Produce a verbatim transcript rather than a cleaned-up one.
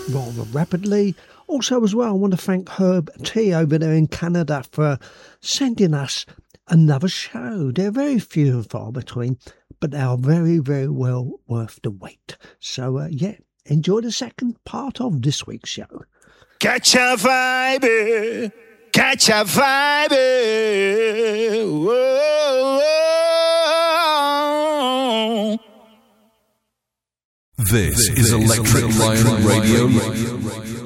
rather rapidly. Also, as well, I want to thank Herb T over there in Canada for sending us another show. They're very few and far between, but they are very, very well worth the wait. So, uh, yeah, enjoy the second part of this week's show. Catch a vibe, catch a vibe. Whoa. This, this is Electric Lion Radio. Radio.